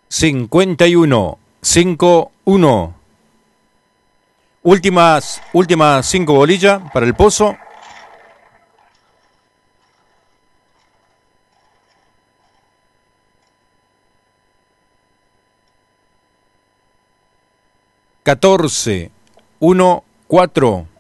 51, 51. Últimas 5 bolillas para el pozo. $14, 1, 4.